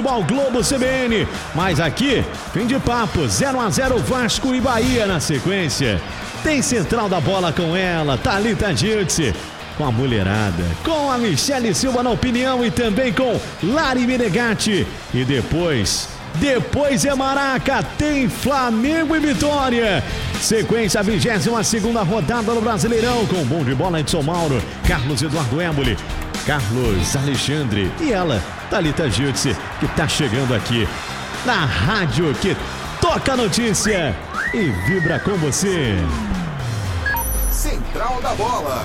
Futebol Globo CBN. Mas aqui, fim de papo, 0-0 Vasco e Bahia na sequência. Tem central da bola com ela, Thalita Diltze, com a mulherada, com a Michele Silva na opinião e também com Lari Menegatti. E depois é Maraca, tem Flamengo e Vitória. Sequência, a 22ª rodada do Brasileirão, com bom de bola Edson Mauro, Carlos Eduardo Éboli, Carlos Alexandre e ela, Thalita Diltze, que tá chegando aqui na rádio que toca a notícia e vibra com você. Central da Bola.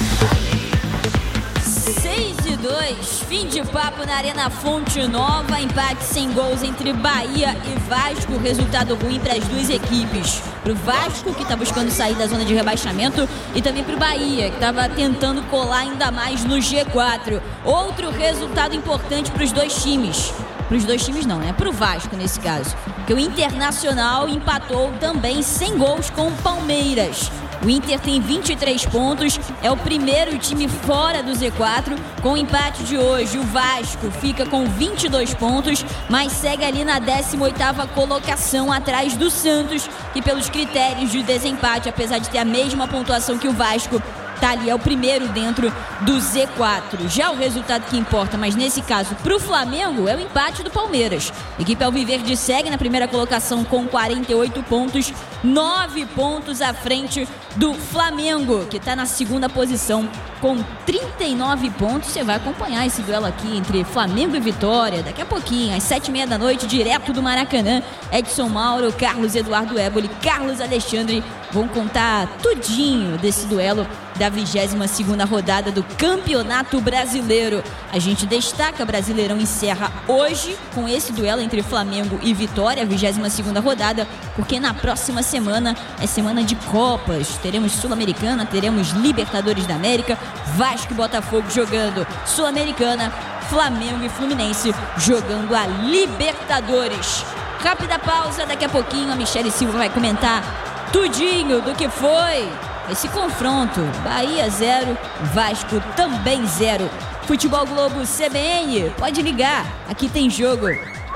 6-2, fim de papo na Arena Fonte Nova, empate sem gols entre Bahia e Vasco, resultado ruim para as duas equipes. Para o Vasco, que está buscando sair da zona de rebaixamento, e também para o Bahia, que estava tentando colar ainda mais no G4. Outro resultado importante para os dois times. Para os dois times não, né? Para o Vasco nesse caso. Porque o Internacional empatou também sem gols com o Palmeiras. O Inter tem 23 pontos, é o primeiro time fora do Z4. Com o empate de hoje, o Vasco fica com 22 pontos, mas segue ali na 18ª colocação, atrás do Santos, que pelos critérios de desempate, apesar de ter a mesma pontuação que o Vasco, tá ali, é o primeiro dentro do Z4. Já o resultado que importa, mas nesse caso pro Flamengo, é o empate do Palmeiras. A equipe alviverde segue na primeira colocação com 48 pontos, 9 pontos à frente do Flamengo, que tá na segunda posição com 39 pontos. Você vai acompanhar esse duelo aqui entre Flamengo e Vitória daqui a pouquinho, às 7h30 da noite, direto do Maracanã. Edson Mauro, Carlos Eduardo Éboli, Carlos Alexandre vão contar tudinho desse duelo da 22ª rodada do Campeonato Brasileiro. A gente destaca, Brasileirão encerra hoje com esse duelo entre Flamengo e Vitória, a 22ª rodada, porque na próxima semana é semana de Copas. Teremos Sul-Americana, teremos Libertadores da América, Vasco e Botafogo jogando Sul-Americana, Flamengo e Fluminense jogando a Libertadores. Rápida pausa, daqui a pouquinho a Michele Silva vai comentar tudinho do que foi esse confronto. Bahia 0, Vasco também 0. Futebol Globo CBN, pode ligar, aqui tem jogo.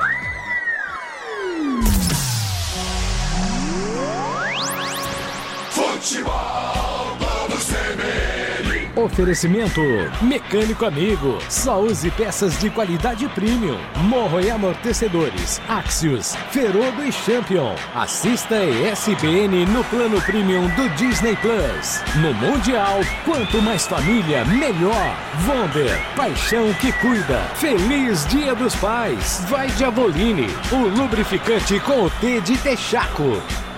Futebol Globo CBN. Oferecimento Mecânico Amigo. Só use peças de qualidade premium. Morro e amortecedores, Axios, Ferodo e Champion. Assista ESPN no plano premium do Disney Plus. No Mundial, quanto mais família, melhor. Vonder, paixão que cuida. Feliz Dia dos Pais. Vai de Avoline, o lubrificante com o T de Texaco.